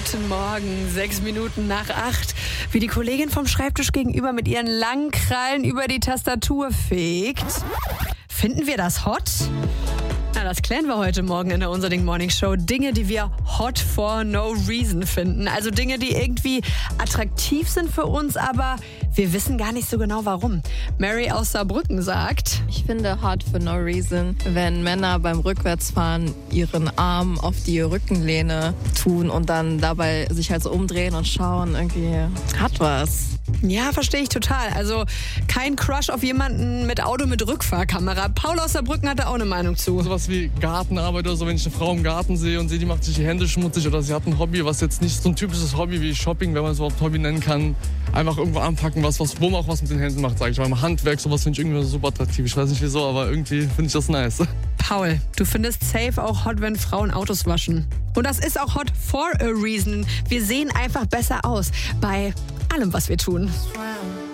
Guten Morgen, 6 Minuten nach 8. Wie die Kollegin vom Schreibtisch gegenüber mit ihren langen Krallen über die Tastatur fegt. Finden wir das hot? Na, das klären wir heute Morgen in der Unserding Morning Show. Dinge, die wir hot for no reason finden. Also Dinge, die irgendwie attraktiv sind für uns, aber wir wissen gar nicht so genau warum. Mary aus Saarbrücken sagt: Ich finde hot for no reason, wenn Männer beim Rückwärtsfahren ihren Arm auf die Rückenlehne tun und dann dabei sich halt so umdrehen und schauen. Irgendwie hat was. Ja, verstehe ich total. Also kein Crush auf jemanden mit Auto mit Rückfahrkamera. Paul aus Saarbrücken hat da auch eine Meinung zu. Sowas wie Gartenarbeit oder so, wenn ich eine Frau im Garten sehe und sehe, die macht sich die Hände schmutzig oder sie hat ein Hobby, was jetzt nicht so ein typisches Hobby wie Shopping, wenn man es überhaupt Hobby nennen kann, einfach irgendwo anpacken, wo man auch was mit den Händen macht, sage ich mal. Handwerk, sowas finde ich irgendwie super attraktiv. Ich weiß nicht wieso, aber irgendwie finde ich das nice. Paul, du findest safe auch hot, wenn Frauen Autos waschen. Und das ist auch hot for a reason. Wir sehen einfach besser aus bei allem, was wir tun.